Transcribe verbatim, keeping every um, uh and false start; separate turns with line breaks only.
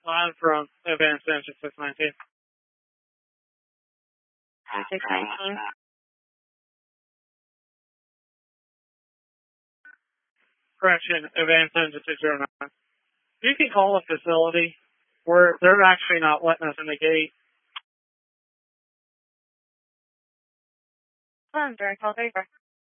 Line from Advanced Engine six nineteen.
six nineteen.
Correction, Advanced Engine six oh nine. You can call a facility where they're actually not letting us in the gate.
Hold on, direct call thirty-four.